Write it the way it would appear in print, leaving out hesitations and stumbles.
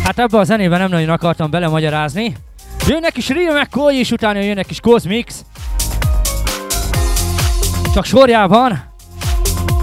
Hát ebbe a zenében nem nagyon akartam belemagyarázni. Jönnek is Real McCoy és utána jönnek is Cosmix. Csak sorjában.